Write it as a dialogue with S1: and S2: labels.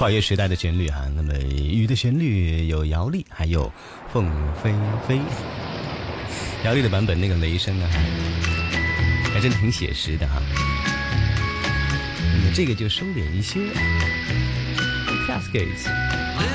S1: 跨越时代的旋律哈。那么雨的旋律有姚丽，还有凤飞飞。姚丽的版本那个雷声呢，还真挺写实的哈。那么这个就收敛一些 ，Cascades。